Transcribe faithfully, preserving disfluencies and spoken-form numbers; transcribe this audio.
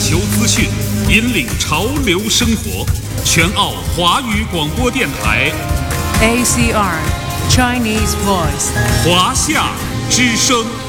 球资讯，引领潮流生活。全澳华语广播电台 A C R Chinese Voice 华夏之声。